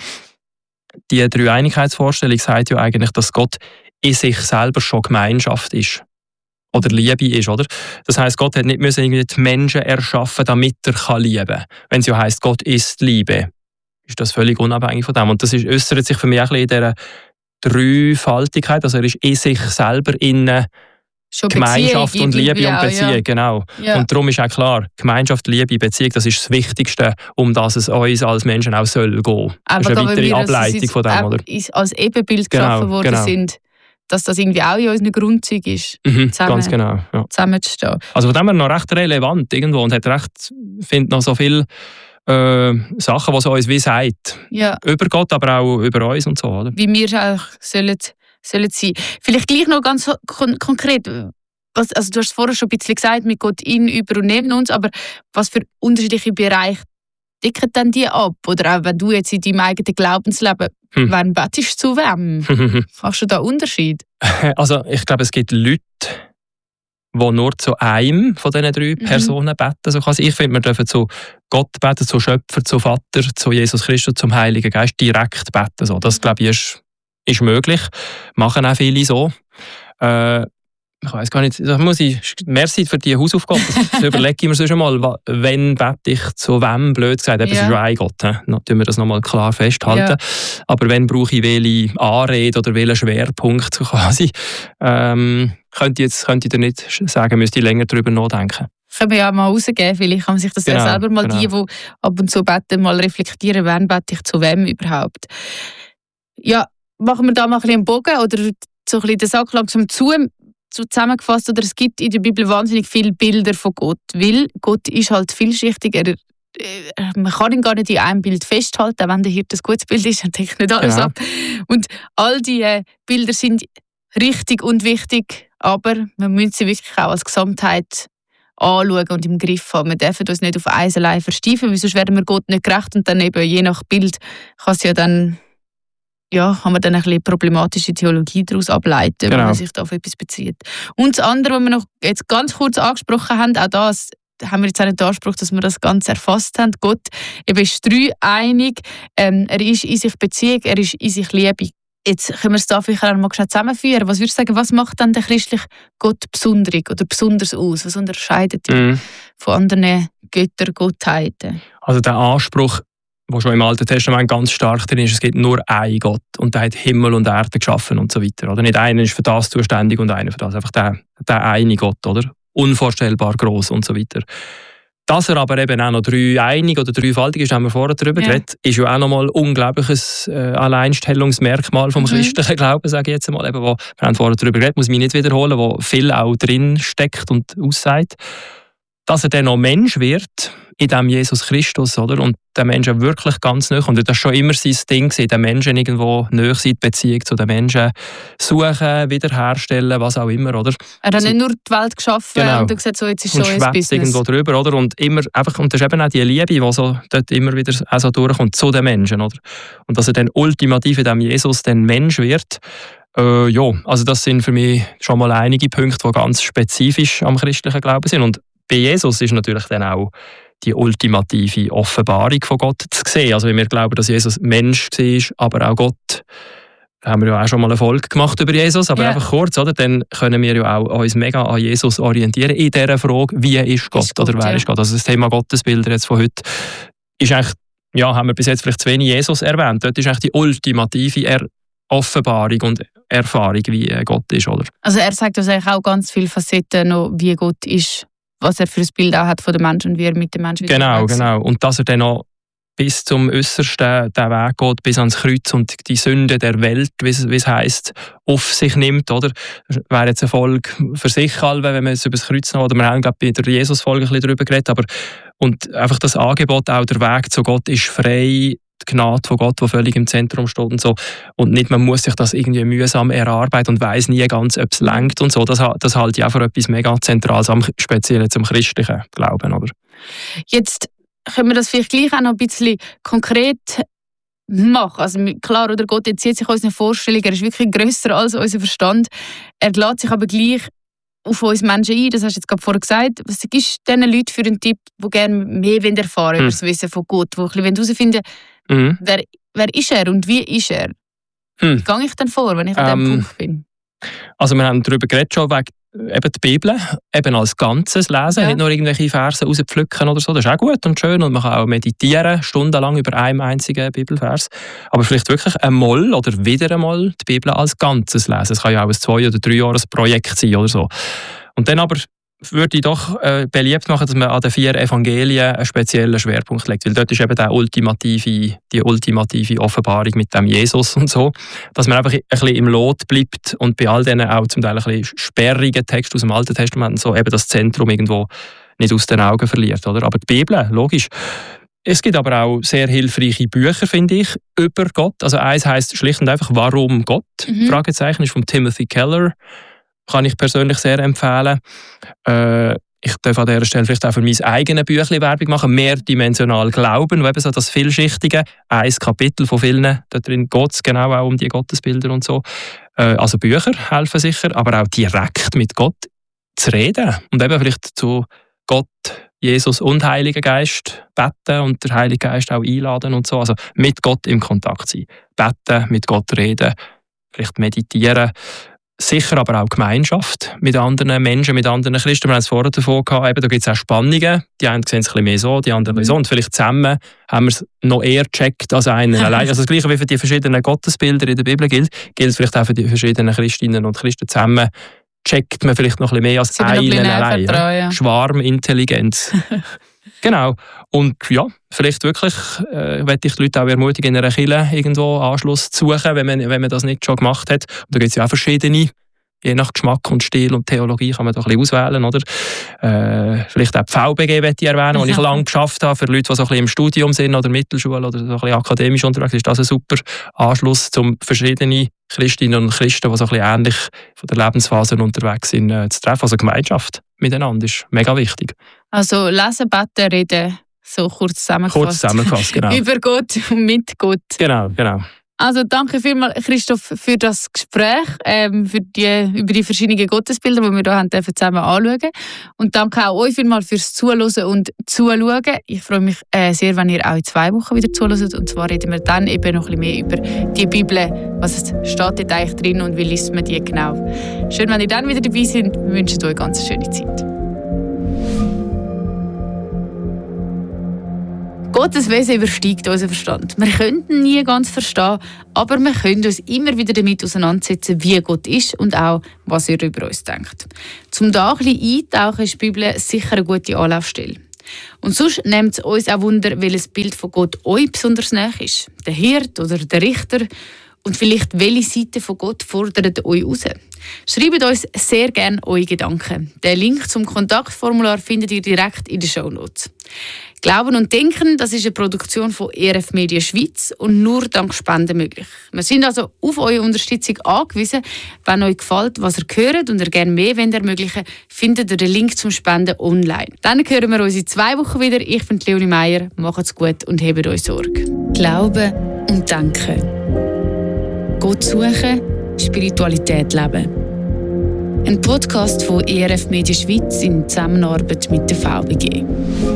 die Dreieinigkeitsvorstellung sagt ja eigentlich, dass Gott in sich selber schon Gemeinschaft ist. Oder Liebe ist, oder? Das heisst, Gott hat nicht irgendwie die Menschen erschaffen, damit er lieben kann. Wenn es ja heisst, Gott ist Liebe, ist das völlig unabhängig von dem. Und das äußert sich für mich auch ein bisschen in dieser Dreifaltigkeit. Also er ist in sich selber in Gemeinschaft und Liebe und Beziehung. Ja. Genau. Ja. Und darum ist auch klar, Gemeinschaft, Liebe, Beziehung, das ist das Wichtigste, um das es uns als Menschen auch soll gehen. Aber das ist eine weitere Ableitung von dem, oder? Als Ebenbild geschaffen worden sind, dass das irgendwie auch in unseren Grundzügen ist, ganz genau, zusammenzustehen. Also von dem her noch recht relevant irgendwo und hat recht, finde noch so viele Sachen, die es uns wie sagt. Ja. Über Gott, aber auch über uns und so, oder? Wie wir auch sollen sein. Vielleicht gleich noch ganz konkret, also du hast es vorher schon ein bisschen gesagt, mit Gott in, über und neben uns, aber was für unterschiedliche Bereiche decken denn die ab? Oder auch wenn du jetzt in deinem eigenen Glaubensleben, wann betest du zu wem? Machst du da einen Unterschied? Also ich glaube, es gibt Leute, die nur zu einem von diesen 3 Personen beten. Also ich finde, wir dürfen zu Gott beten, zu Schöpfer, zu Vater, zu Jesus Christus, zum Heiligen Geist direkt beten. So. Das, glaube ich, ist möglich. Machen auch viele so. Ich weiss gar nicht, merci für die Hausaufgabe. Das überlege ich mir so schon mal, wenn bete ich zu wem, blöd gesagt. Es ist ja ein Gott. Dann tun wir das nochmal klar festhalten. Ja. Aber wenn brauche ich welche Anrede oder welchen Schwerpunkt so quasi, könnte ich dir nicht sagen, müsste ich länger darüber nachdenken. Können wir ja mal rausgeben, vielleicht kann man sich das ja selber mal die ab und zu beten, mal reflektieren, wann bete ich zu wem überhaupt. Ja, machen wir da mal ein bisschen einen Bogen oder so ein bisschen den Sack langsam zusammengefasst, oder es gibt in der Bibel wahnsinnig viele Bilder von Gott, weil Gott ist halt vielschichtig, man kann ihn gar nicht in einem Bild festhalten, wenn der Hirte ein gutes Bild ist, dann deckt nicht alles ab. Und all diese Bilder sind richtig und wichtig, aber man muss sie wirklich auch als Gesamtheit anschauen und im Griff haben. Wir dürfen uns nicht auf eins allein versteifen, weil sonst werden wir Gott nicht gerecht und dann eben je nach Bild kann es ja dann kann man dann ein bisschen problematische Theologie daraus ableiten, wenn man sich da auf etwas bezieht. Und das andere, was wir noch jetzt ganz kurz angesprochen haben, auch das haben wir jetzt auch nicht den Anspruch, dass wir das Ganze erfasst haben. Gott eben ist dreieinig, er ist in sich Beziehung, er ist in sich Liebe. Jetzt können wir es da vielleicht auch mal schnell zusammenführen. Was würdest du sagen, was macht dann der christliche Gott besonders oder besonders aus? Was unterscheidet ihn von anderen Göttergottheiten? Also der Anspruch, der schon im Alten Testament ganz stark drin ist, es gibt nur einen Gott und der hat Himmel und Erde geschaffen und so weiter. Oder? Nicht einer ist für das zuständig und einer für das. Einfach der eine Gott, oder? Unvorstellbar gross und so weiter. Dass er aber eben auch noch dreieinig oder dreifaltig ist, haben wir vorher darüber geredet, ist ja auch nochmal ein unglaubliches Alleinstellungsmerkmal vom christlichen Glauben, sage ich jetzt einmal. Eben, wir haben vorher darüber geredet, muss ich mich nicht wiederholen, wo viel auch drin steckt und aussagt. Dass er dann noch Mensch wird, in dem Jesus Christus, oder? Und der Menschen wirklich ganz nahe kommt. Das war schon immer sein Ding, den Menschen irgendwo nahe sein, die Beziehung zu den Menschen suchen, wiederherstellen, was auch immer, oder? Er hat nicht nur die Welt geschaffen und er gesagt, so, jetzt ist so ein Business. Irgendwo drüber, oder? Und immer einfach, und das ist eben auch die Liebe, die so dort immer wieder auch so durchkommt, zu den Menschen, oder? Und dass er dann ultimativ in dem Jesus dann Mensch wird, also das sind für mich schon mal einige Punkte, die ganz spezifisch am christlichen Glauben sind. Und bei Jesus ist natürlich dann auch die ultimative Offenbarung von Gott zu sehen. Also wenn wir glauben, dass Jesus Mensch war, aber auch Gott, da haben wir ja auch schon mal eine Folge gemacht über Jesus, aber einfach kurz, oder? Dann können wir ja auch uns mega an Jesus orientieren in dieser Frage, wie ist Gott oder wer ist Gott? Also das Thema Gottesbilder jetzt von heute ist eigentlich, haben wir bis jetzt vielleicht zu wenig Jesus erwähnt. Dort ist eigentlich die ultimative Offenbarung und Erfahrung, wie Gott ist, oder? Also er sagt uns eigentlich auch ganz viele Facetten noch, wie Gott ist, was er für ein Bild auch hat von den Menschen und wie er mit den Menschen Genau. Und dass er dann noch bis zum Äußersten den Weg geht, bis ans Kreuz und die Sünde der Welt, wie es heisst, auf sich nimmt, oder? Das wäre jetzt eine Folge für sich, wenn wir jetzt über das Kreuz noch, oder wir haben, glaube ich, bei der Jesus-Folge ein bisschen darüber geredet, aber und einfach das Angebot, auch der Weg zu Gott ist frei, die Gnade von Gott, die völlig im Zentrum steht und so. Und nicht, man muss sich das irgendwie mühsam erarbeiten und weiss nie ganz, ob es reicht und so. Das halte ich auch für etwas mega Zentrales, speziell zum christlichen Glauben, oder? Jetzt können wir das vielleicht gleich auch noch ein bisschen konkret machen. Also klar, oder Gott entzieht sich unseren Vorstellungen, er ist wirklich grösser als unser Verstand. Er lädt sich aber gleich auf uns Menschen ein, das hast du jetzt gerade vorher gesagt. Was gibst du diesen Leuten für einen Tipp, die gerne mehr erfahren über das Wissen von Gott, die herausfinden wollen, wer ist er und wie ist er? Wie gehe ich dann vor, wenn ich an diesem Punkt bin? Also wir haben darüber geredet schon, wegen eben die Bibel eben als Ganzes lesen, nicht nur irgendwelche Verse rauspflücken oder so. Das ist auch gut und schön und man kann auch meditieren, stundenlang über einen einzigen Bibelvers. Aber vielleicht wirklich einmal oder wieder einmal die Bibel als Ganzes lesen. Es kann ja auch ein 2- oder 3-Jahres-Projekt sein oder so. Und dann aber würde ich doch beliebt machen, dass man an den 4 Evangelien einen speziellen Schwerpunkt legt. Weil dort ist eben die ultimative Offenbarung mit dem Jesus und so. Dass man einfach ein bisschen im Lot bleibt und bei all diesen auch zum Teil ein bisschen sperrigen Texten aus dem Alten Testament so eben das Zentrum irgendwo nicht aus den Augen verliert. Oder? Aber die Bibel, logisch. Es gibt aber auch sehr hilfreiche Bücher, finde ich, über Gott. Also eins heisst schlicht und einfach «Warum Gott?» Fragezeichen, ist von Timothy Keller. Kann ich persönlich sehr empfehlen. Ich darf an dieser Stelle vielleicht auch für mein eigenes Büchlein Werbung machen. «Mehrdimensional Glauben», wo eben so das Vielschichtige, ein Kapitel von vielen, da drin geht es genau auch um die Gottesbilder und so. Also Bücher helfen sicher, aber auch direkt mit Gott zu reden. Und eben vielleicht zu Gott, Jesus und Heiligen Geist beten und der Heilige Geist auch einladen und so. Also mit Gott im Kontakt sein. Beten, mit Gott reden, vielleicht meditieren. Sicher aber auch Gemeinschaft mit anderen Menschen, mit anderen Christen. Wir haben es vorher davon gehabt, eben, da gibt es auch Spannungen. Die einen sehen es ein bisschen mehr so, die anderen ein bisschen so. Und vielleicht zusammen haben wir es noch eher gecheckt als einer allein. Also das Gleiche wie für die verschiedenen Gottesbilder in der Bibel gilt vielleicht auch für die verschiedenen Christinnen und Christen zusammen. Checkt man vielleicht noch ein bisschen mehr als einen allein. Ja? Schwarmintelligenz. Genau. Und ja, vielleicht wirklich möchte ich die Leute auch ermutigen, in einer Kirche irgendwo Anschluss zu suchen, wenn man das nicht schon gemacht hat. Und da gibt es ja auch verschiedene, je nach Geschmack und Stil und Theologie kann man da ein bisschen auswählen, oder? Vielleicht auch die VBG möchte ich erwähnen, die ich lange geschafft habe, für Leute, die so ein bisschen im Studium sind oder Mittelschule oder so ein bisschen akademisch unterwegs ist das ein super Anschluss, um verschiedene Christinnen und Christen, die so ein bisschen ähnlich von der Lebensphase unterwegs sind, zu treffen. Also Gemeinschaft miteinander ist mega wichtig. Also lesen, beten, reden, so kurz zusammengefasst. Kurz zusammengefasst, genau. Über Gott und mit Gott. Genau. Also danke vielmals, Christoph, für das Gespräch, über die verschiedenen Gottesbilder, die wir hier zusammen anschauen dürfen. Und danke auch euch vielmals fürs Zuhören und Zuschauen. Ich freue mich sehr, wenn ihr auch in 2 Wochen wieder zuhört. Und zwar reden wir dann eben noch ein bisschen mehr über die Bibel. Was steht dort eigentlich drin und wie liest man die genau. Schön, wenn ihr dann wieder dabei seid. Wir wünschen euch eine ganz schöne Zeit. Gottes Wesen übersteigt unseren Verstand. Wir können ihn nie ganz verstehen, aber wir können uns immer wieder damit auseinandersetzen, wie Gott ist und auch, was er über uns denkt. Zum da ein bisschen eintauchen ist die Bibel sicher eine gute Anlaufstelle. Und sonst nimmt es uns auch Wunder, welches Bild von Gott euch besonders nahe ist. Der Hirt oder der Richter. Und vielleicht, welche Seite von Gott fordert euch raus? Schreibt uns sehr gerne eure Gedanken. Den Link zum Kontaktformular findet ihr direkt in den Shownotes. Glauben und Denken, das ist eine Produktion von ERF Media Schweiz und nur dank Spenden möglich. Wir sind also auf eure Unterstützung angewiesen. Wenn euch gefällt, was ihr hört und ihr gerne mehr ermöglichen wollt, findet ihr den Link zum Spenden online. Dann hören wir uns in 2 Wochen wieder. Ich bin Leonie Meier. Macht's gut und hebt euch Sorge. Glauben und Denken. Gott suchen, Spiritualität leben. Ein Podcast von ERF Media Schweiz in Zusammenarbeit mit der VBG.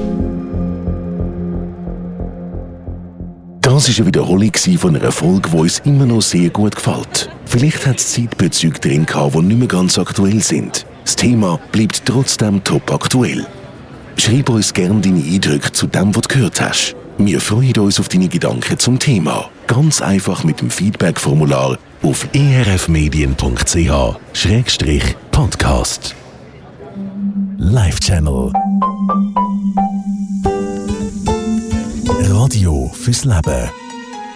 Das war eine Wiederholung von einer Folge, die uns immer noch sehr gut gefällt. Vielleicht hat es Zeitbezüge drin gehabt, die nicht mehr ganz aktuell sind. Das Thema bleibt trotzdem top aktuell. Schreib uns gerne deine Eindrücke zu dem, was du gehört hast. Wir freuen uns auf deine Gedanken zum Thema. Ganz einfach mit dem Feedback-Formular auf erfmedien.ch/podcast. Live Channel. Radio fürs Leben.